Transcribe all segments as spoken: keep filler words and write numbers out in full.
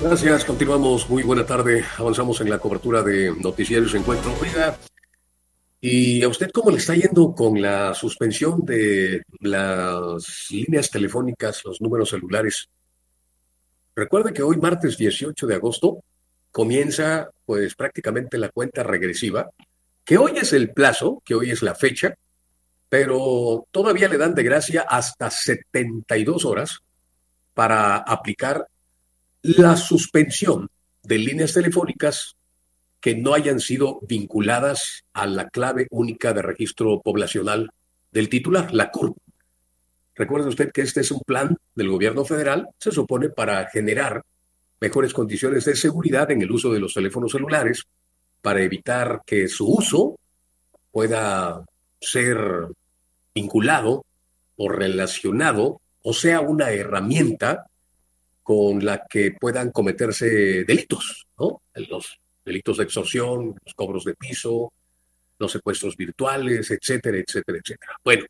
Gracias, continuamos. Muy buena tarde. Avanzamos en la cobertura de Noticiarios Encuentro. Oiga, ¿y a usted cómo le está yendo con la suspensión de las líneas telefónicas, los números celulares? Recuerde que hoy, martes dieciocho de agosto, comienza pues prácticamente la cuenta regresiva, que hoy es el plazo, que hoy es la fecha, pero todavía le dan de gracia hasta setenta y dos horas para aplicar la suspensión de líneas telefónicas que no hayan sido vinculadas a la clave única de registro poblacional del titular, la C U R P. Recuerde usted que este es un plan del gobierno federal, se supone para generar mejores condiciones de seguridad en el uso de los teléfonos celulares, para evitar que su uso pueda ser vinculado o relacionado o sea una herramienta con la que puedan cometerse delitos, ¿no? Los delitos de extorsión, los cobros de piso, los secuestros virtuales, etcétera, etcétera, etcétera. Bueno,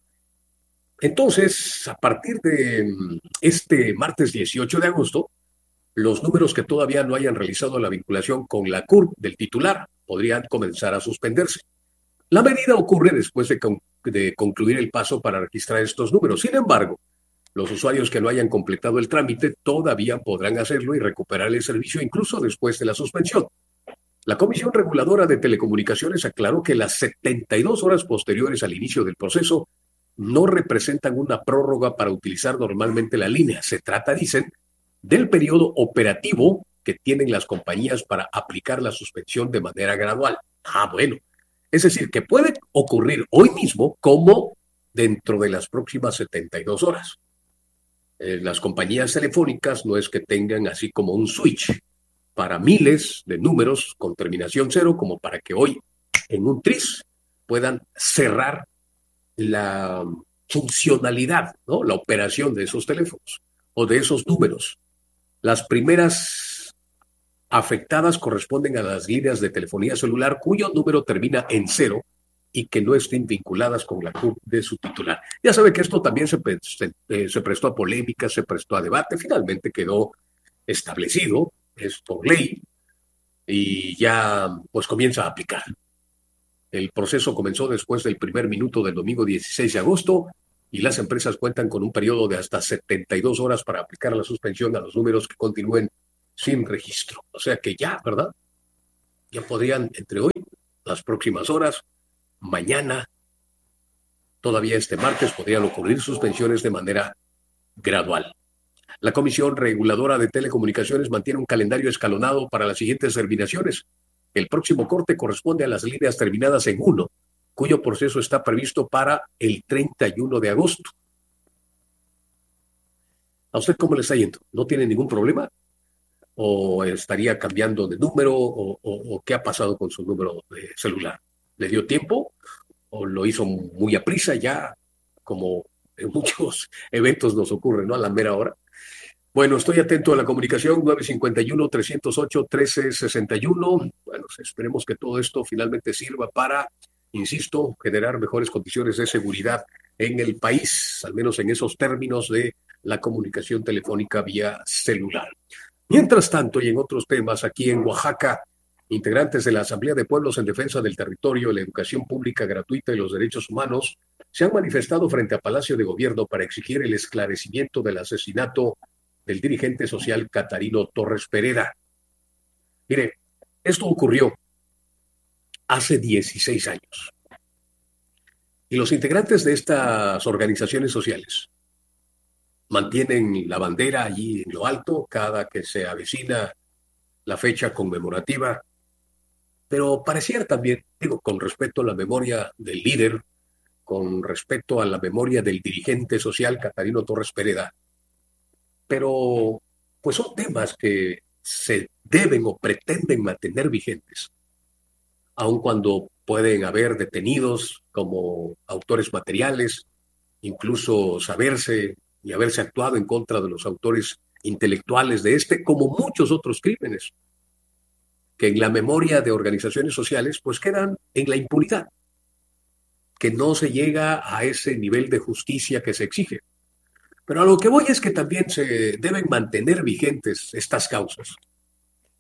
entonces, a partir de este martes dieciocho de agosto, los números que todavía no hayan realizado la vinculación con la C U R P del titular podrían comenzar a suspenderse. La medida ocurre después de, con, de concluir el paso para registrar estos números. Sin embargo, los usuarios que no hayan completado el trámite todavía podrán hacerlo y recuperar el servicio incluso después de la suspensión. La Comisión Reguladora de Telecomunicaciones aclaró que las setenta y dos horas posteriores al inicio del proceso no representan una prórroga para utilizar normalmente la línea. Se trata, dicen, del periodo operativo que tienen las compañías para aplicar la suspensión de manera gradual. Ah, bueno. Es decir, que puede ocurrir hoy mismo como dentro de las próximas setenta y dos horas. Eh, las compañías telefónicas no es que tengan así como un switch para miles de números con terminación cero, como para que hoy en un tris puedan cerrar la funcionalidad, ¿no? La operación de esos teléfonos o de esos números. Las primeras afectadas corresponden a las líneas de telefonía celular cuyo número termina en cero y que no estén vinculadas con la C U R P de su titular. Ya sabe que esto también se, se, se prestó a polémica, se prestó a debate, finalmente quedó establecido, es por ley, y ya pues comienza a aplicar. El proceso comenzó después del primer minuto del domingo dieciséis de agosto y las empresas cuentan con un periodo de hasta setenta y dos horas para aplicar la suspensión a los números que continúen sin registro. O sea que ya, ¿verdad? Ya podrían, entre hoy, las próximas horas, mañana, todavía este martes, podrían ocurrir suspensiones de manera gradual. La Comisión Reguladora de Telecomunicaciones mantiene un calendario escalonado para las siguientes terminaciones. El próximo corte corresponde a las líneas terminadas en uno, cuyo proceso está previsto para el treinta y uno de agosto. ¿A usted cómo le está yendo? ¿No tiene ningún problema? ¿O estaría cambiando de número? ¿O, o, o qué ha pasado con su número de celular? ¿Le dio tiempo? ¿O lo hizo muy a prisa ya, como en muchos eventos nos ocurre, ¿no? A la mera hora. Bueno, estoy atento a la comunicación, nueve cinco uno, tres cero ocho, uno tres seis uno. Bueno, esperemos que todo esto finalmente sirva para, insisto, generar mejores condiciones de seguridad en el país, al menos en esos términos de la comunicación telefónica vía celular. Mientras tanto, y en otros temas, aquí en Oaxaca, integrantes de la Asamblea de Pueblos en Defensa del Territorio, la Educación Pública Gratuita y los Derechos Humanos se han manifestado frente a Palacio de Gobierno para exigir el esclarecimiento del asesinato del dirigente social Catarino Torres Pereda. Mire, esto ocurrió hace dieciséis años. Y los integrantes de estas organizaciones sociales mantienen la bandera allí en lo alto cada que se avecina la fecha conmemorativa, pero pareciera también, digo, con respecto a la memoria del líder, con respecto a la memoria del dirigente social Catarino Torres Pereda, pero pues son temas que se deben o pretenden mantener vigentes, aun cuando pueden haber detenidos como autores materiales, incluso saberse y haberse actuado en contra de los autores intelectuales de este, como muchos otros crímenes, que en la memoria de organizaciones sociales pues quedan en la impunidad, que no se llega a ese nivel de justicia que se exige. Pero a lo que voy es que también se deben mantener vigentes estas causas,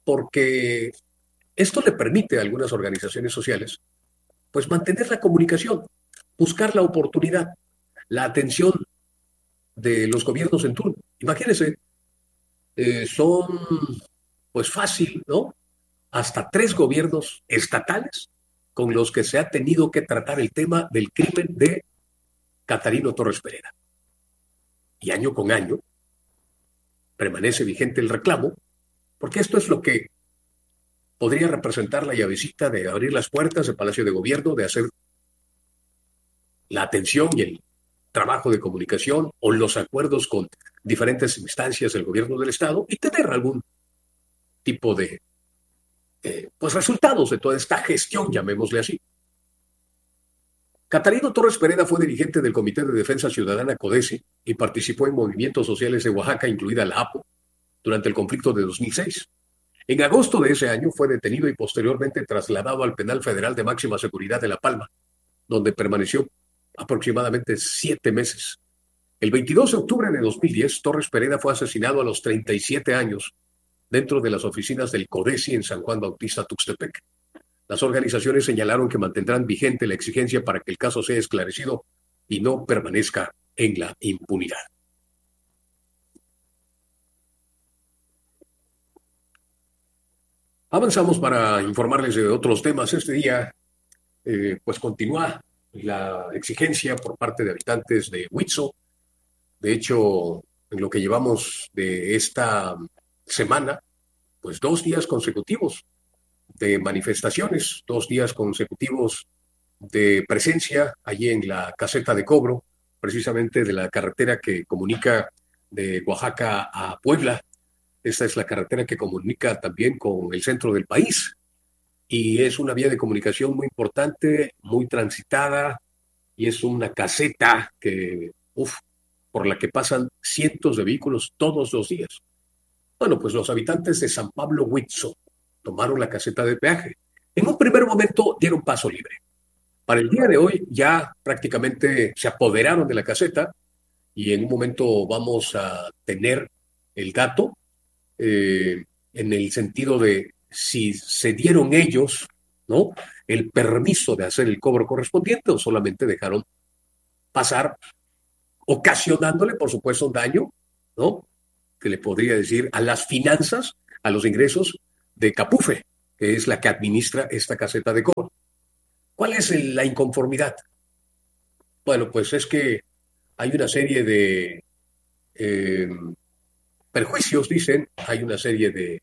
porque esto le permite a algunas organizaciones sociales pues mantener la comunicación, buscar la oportunidad, la atención de los gobiernos en turno. Imagínense, eh, son pues fácil, ¿no? Hasta tres gobiernos estatales con los que se ha tenido que tratar el tema del crimen de Catarino Torres Pereda. Y año con año permanece vigente el reclamo, porque esto es lo que podría representar la llavecita de abrir las puertas del Palacio de Gobierno, de hacer la atención y el trabajo de comunicación o los acuerdos con diferentes instancias del gobierno del Estado y tener algún tipo de eh, pues resultados de toda esta gestión, llamémosle así. Catarino Torres Pereda fue dirigente del Comité de Defensa Ciudadana CODECI y participó en movimientos sociales de Oaxaca, incluida la A P O, durante el conflicto de dos mil seis. En agosto de ese año fue detenido y posteriormente trasladado al Penal Federal de Máxima Seguridad de La Palma, donde permaneció aproximadamente siete meses. El veintidós de octubre de dos mil diez, Torres Pereda fue asesinado a los treinta y siete años dentro de las oficinas del CODECI en San Juan Bautista, Tuxtepec. Las organizaciones señalaron que mantendrán vigente la exigencia para que el caso sea esclarecido y no permanezca en la impunidad. Avanzamos para informarles de otros temas. Este día, eh, pues continúa la exigencia por parte de habitantes de Huitzo. De hecho, en lo que llevamos de esta semana, pues dos días consecutivos de manifestaciones, dos días consecutivos de presencia allí en la caseta de cobro, precisamente de la carretera que comunica de Oaxaca a Puebla. Esta es la carretera que comunica también con el centro del país y es una vía de comunicación muy importante, muy transitada y es una caseta que, uf, por la que pasan cientos de vehículos todos los días. Bueno, pues los habitantes de San Pablo Huitzo tomaron la caseta de peaje. En un primer momento dieron paso libre. Para el día de hoy ya prácticamente se apoderaron de la caseta y en un momento vamos a tener el dato eh, en el sentido de si se dieron ellos, ¿no?, el permiso de hacer el cobro correspondiente o solamente dejaron pasar, ocasionándole, por supuesto, un daño, ¿no?, que le podría decir a las finanzas, a los ingresos de Capufe, que es la que administra esta caseta de cobro. ¿Cuál es el, la inconformidad? Bueno, pues es que hay una serie de eh, perjuicios, dicen, hay una serie de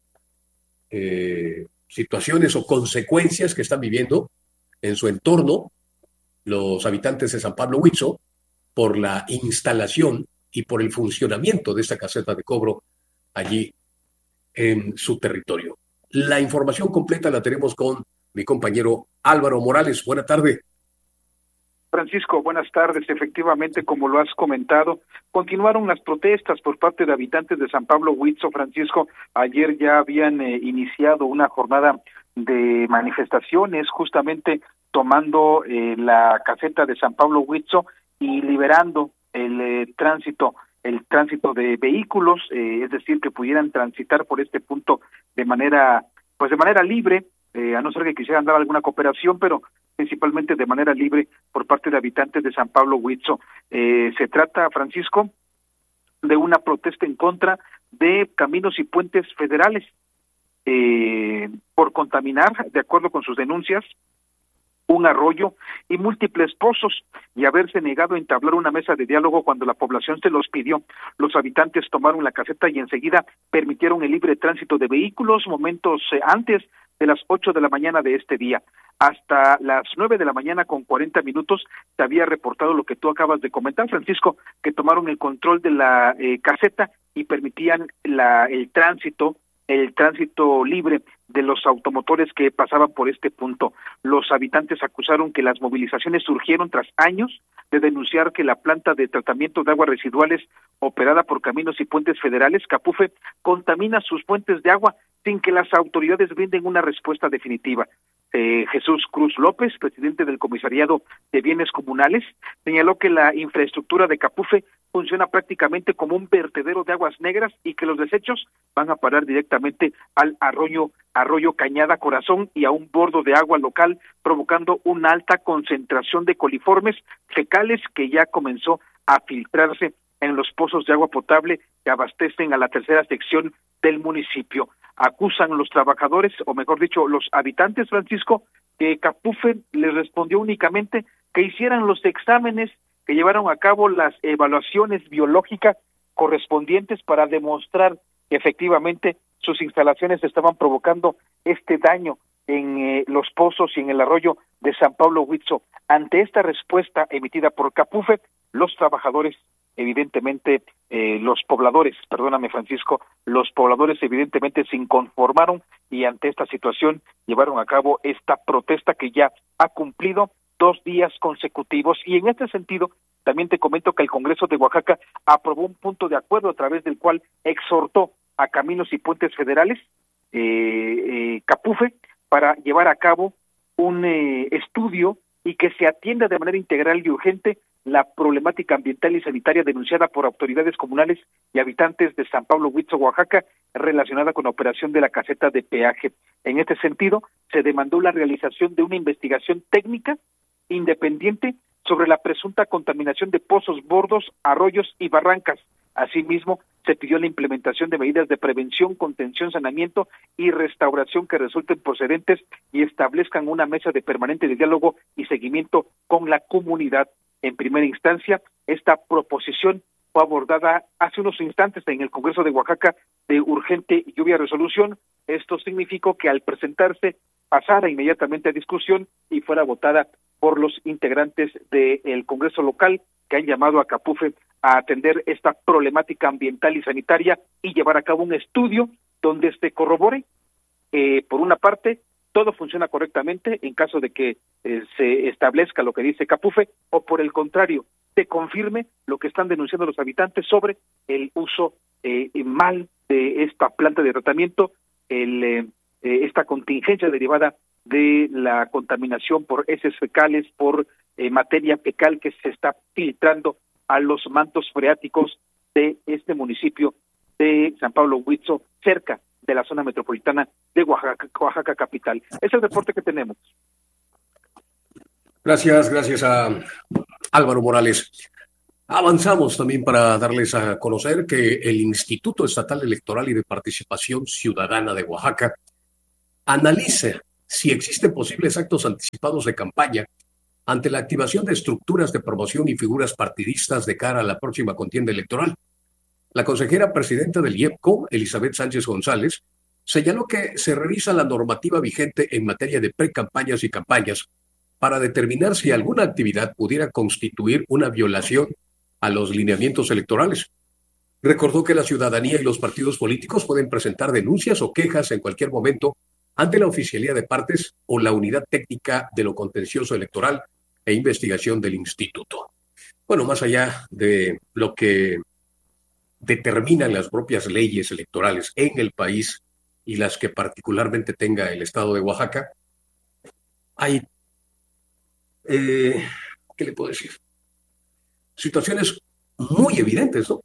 eh, situaciones o consecuencias que están viviendo en su entorno los habitantes de San Pablo Huitzo por la instalación y por el funcionamiento de esta caseta de cobro allí en su territorio. La información completa la tenemos con mi compañero Álvaro Morales. Buena tarde. Francisco, buenas tardes. Efectivamente, como lo has comentado, continuaron las protestas por parte de habitantes de San Pablo Huitzo. Francisco, ayer ya habían eh, iniciado una jornada de manifestaciones, justamente tomando eh, la caseta de San Pablo Huitzo y liberando el eh, tránsito, el tránsito de vehículos, eh, es decir, que pudieran transitar por este punto de manera, pues de manera libre, eh, a no ser que quisieran dar alguna cooperación, pero principalmente de manera libre por parte de habitantes de San Pablo Huitzo. Eh, se trata, Francisco, de una protesta en contra de caminos y puentes federales eh, por contaminar, de acuerdo con sus denuncias, un arroyo y múltiples pozos y haberse negado a entablar una mesa de diálogo cuando la población se los pidió. Los habitantes tomaron la caseta y enseguida permitieron el libre tránsito de vehículos momentos eh, antes de las ocho de la mañana de este día. Hasta las nueve de la mañana con cuarenta minutos se había reportado lo que tú acabas de comentar, Francisco, que tomaron el control de la eh, caseta y permitían la, el tránsito, el tránsito libre de los automotores que pasaban por este punto. Los habitantes acusaron que las movilizaciones surgieron tras años de denunciar que la planta de tratamiento de aguas residuales operada por Caminos y Puentes Federales, Capufe, contamina sus fuentes de agua sin que las autoridades brinden una respuesta definitiva. Eh, Jesús Cruz López, presidente del Comisariado de Bienes Comunales, señaló que la infraestructura de Capufe funciona prácticamente como un vertedero de aguas negras y que los desechos van a parar directamente al arroyo, arroyo Cañada Corazón y a un bordo de agua local, provocando una alta concentración de coliformes fecales que ya comenzó a filtrarse en los pozos de agua potable que abastecen a la tercera sección del municipio. Acusan los trabajadores, o mejor dicho, los habitantes, Francisco, que Capufe les respondió únicamente que hicieran los exámenes, que llevaron a cabo las evaluaciones biológicas correspondientes para demostrar que efectivamente sus instalaciones estaban provocando este daño en eh, los pozos y en el arroyo de San Pablo Huitzo. Ante esta respuesta emitida por Capufe, los trabajadores evidentemente eh, los pobladores, perdóname Francisco, los pobladores evidentemente se inconformaron y ante esta situación llevaron a cabo esta protesta que ya ha cumplido dos días consecutivos. Y en este sentido, también te comento que el Congreso de Oaxaca aprobó un punto de acuerdo a través del cual exhortó a Caminos y Puentes Federales, eh, eh, Capufe, para llevar a cabo un eh, estudio y que se atienda de manera integral y urgente la problemática ambiental y sanitaria denunciada por autoridades comunales y habitantes de San Pablo Huitzo, Oaxaca, relacionada con la operación de la caseta de peaje. En este sentido, se demandó la realización de una investigación técnica independiente sobre la presunta contaminación de pozos, bordos, arroyos y barrancas. Asimismo, se pidió la implementación de medidas de prevención, contención, saneamiento y restauración que resulten procedentes y establezcan una mesa de permanente de diálogo y seguimiento con la comunidad. En primera instancia, esta proposición fue abordada hace unos instantes en el Congreso de Oaxaca de urgente lluvia resolución. Esto significó que al presentarse pasara inmediatamente a discusión y fuera votada por los integrantes del Congreso local que han llamado a Capufe a atender esta problemática ambiental y sanitaria y llevar a cabo un estudio donde se corrobore, eh, por una parte, todo funciona correctamente en caso de que eh, se establezca lo que dice Capufe, o por el contrario, se confirme lo que están denunciando los habitantes sobre el uso eh, mal de esta planta de tratamiento, el, eh, eh, esta contingencia derivada de la contaminación por heces fecales, por eh, materia fecal que se está filtrando a los mantos freáticos de este municipio de San Pablo Huitzo, cerca de la zona metropolitana de Oaxaca, Oaxaca capital. Es el reporte que tenemos. Gracias, gracias a Álvaro Morales. Avanzamos también para darles a conocer que el Instituto Estatal Electoral y de Participación Ciudadana de Oaxaca analiza si existen posibles actos anticipados de campaña ante la activación de estructuras de promoción y figuras partidistas de cara a la próxima contienda electoral. La consejera presidenta del I E P C O, Elizabeth Sánchez González, señaló que se revisa la normativa vigente en materia de precampañas y campañas para determinar si alguna actividad pudiera constituir una violación a los lineamientos electorales. Recordó que la ciudadanía y los partidos políticos pueden presentar denuncias o quejas en cualquier momento ante la Oficialía de Partes o la Unidad Técnica de lo Contencioso Electoral e Investigación del Instituto. Bueno, más allá de lo que determinan las propias leyes electorales en el país y las que particularmente tenga el estado de Oaxaca, hay, eh, ¿qué le puedo decir? Situaciones muy evidentes, ¿no?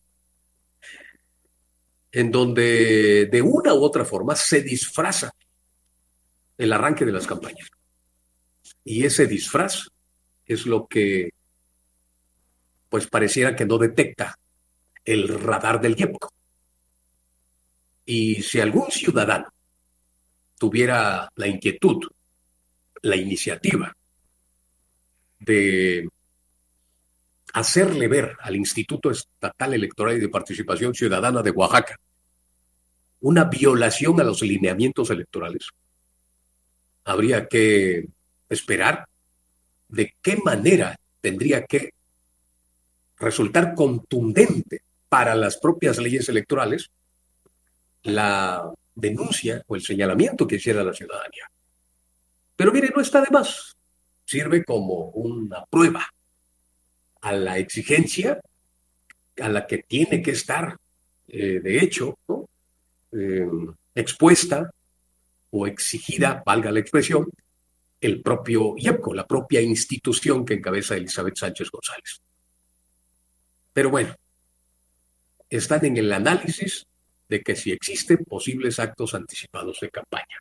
En donde de una u otra forma se disfraza el arranque de las campañas. Y ese disfraz es lo que, pues, pareciera que no detecta el radar del I E P C O. Y si algún ciudadano tuviera la inquietud, la iniciativa de hacerle ver al Instituto Estatal Electoral y de Participación Ciudadana de Oaxaca una violación a los lineamientos electorales, habría que esperar de qué manera tendría que resultar contundente para las propias leyes electorales la denuncia o el señalamiento que hiciera la ciudadanía. Pero mire, no está de más. Sirve como una prueba a la exigencia a la que tiene que estar, eh, de hecho, ¿no? eh, expuesta o exigida, valga la expresión, el propio I E P C O, la propia institución que encabeza Elizabeth Sánchez González. Pero bueno, están en el análisis de que si existen posibles actos anticipados de campaña.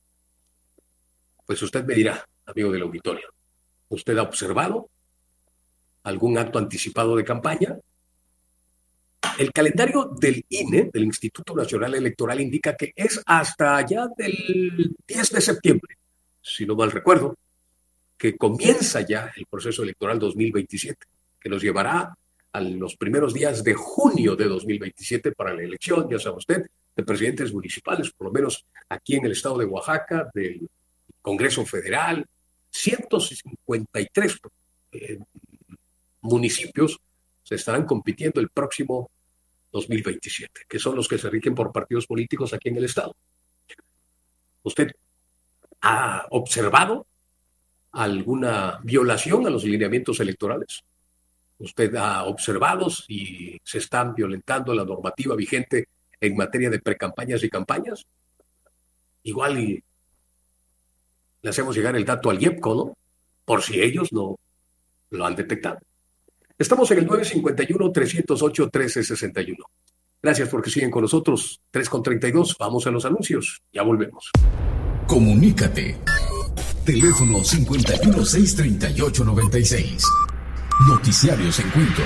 Pues usted me dirá, amigo del auditorio, ¿usted ha observado algún acto anticipado de campaña? El calendario del I N E, del Instituto Nacional Electoral, indica que es hasta allá del diez de septiembre, si no mal recuerdo, que comienza ya el proceso electoral dos mil veintisiete, que nos llevará a los primeros días de junio de dos mil veintisiete para la elección, ya sabe usted, de presidentes municipales, por lo menos aquí en el estado de Oaxaca, del Congreso Federal, ciento cincuenta y tres eh, municipios se estarán compitiendo el próximo dos mil veintisiete, que son los que se rigen por partidos políticos aquí en el estado. ¿Usted ha observado alguna violación a los lineamientos electorales? ¿Usted ha observado si se están violentando la normativa vigente en materia de precampañas y campañas? Igual y le hacemos llegar el dato al I E P C O, ¿no? Por si ellos no lo han detectado. Estamos en el nueve cinco uno, tres cero ocho, uno tres seis uno. Gracias porque siguen con nosotros. tres con treinta y dos. Vamos a los anuncios. Ya volvemos. Comunícate. Teléfono cincuenta y uno, seis treinta y ocho, noventa y seis. Noticiarios Encuentro.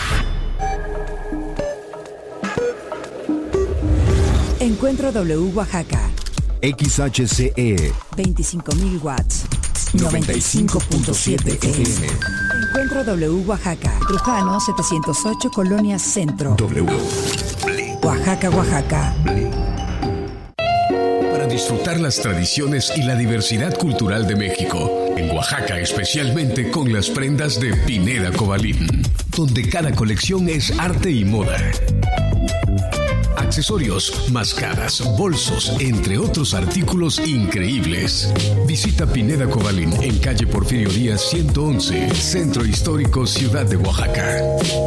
Encuentro W Oaxaca. X H C E. veinticinco mil watts. noventa y cinco punto siete F M. Encuentro W Oaxaca. Trujano setecientos ocho, Colonia Centro. W. Oaxaca, Oaxaca. Para disfrutar las tradiciones y la diversidad cultural de México. En Oaxaca, especialmente con las prendas de Pineda Cobalín, donde cada colección es arte y moda. Accesorios, máscaras, bolsos, entre otros artículos increíbles. Visita Pineda Cobalín en calle Porfirio Díaz ciento once, Centro Histórico, Ciudad de Oaxaca.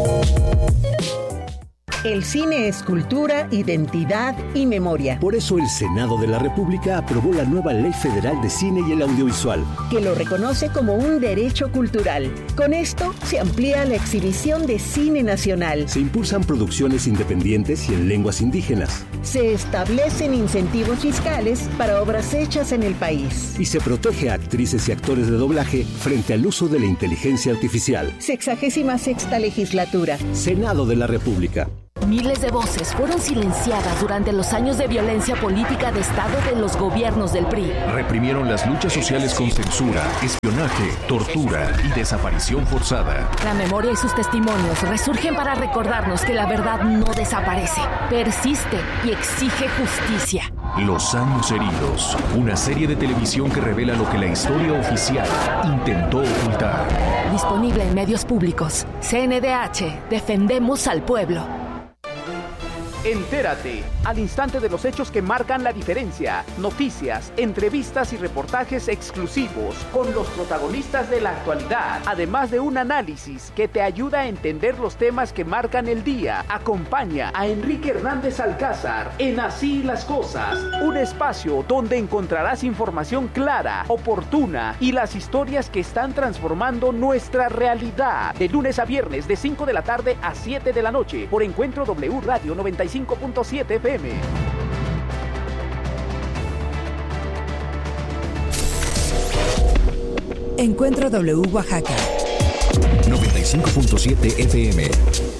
El cine es cultura, identidad y memoria. Por eso el Senado de la República aprobó la nueva Ley Federal de Cine y el Audiovisual, que lo reconoce como un derecho cultural. Con esto se amplía la exhibición de cine nacional. Se impulsan producciones independientes y en lenguas indígenas. Se establecen incentivos fiscales para obras hechas en el país. Y se protege a actrices y actores de doblaje frente al uso de la inteligencia artificial. Sexagésima sexta legislatura. Senado de la República. Miles de voces fueron silenciadas durante los años de violencia política de Estado de los gobiernos del P R I. Reprimieron las luchas sociales con censura, espionaje, tortura y desaparición forzada. La memoria y sus testimonios resurgen para recordarnos que la verdad no desaparece, persiste y exige justicia. Los años heridos, una serie de televisión que revela lo que la historia oficial intentó ocultar. Disponible en medios públicos. C N D H, defendemos al pueblo. Entérate al instante de los hechos que marcan la diferencia. Noticias, entrevistas y reportajes exclusivos con los protagonistas de la actualidad. Además de un análisis que te ayuda a entender los temas que marcan el día. Acompaña a Enrique Hernández Alcázar en Así las Cosas. Un espacio donde encontrarás información clara, oportuna y las historias que están transformando nuestra realidad. De lunes a viernes de cinco de la tarde a siete de la noche por Encuentro W Radio noventa y cinco punto siete F M. Encuentro W Oaxaca. noventa y cinco punto siete F M.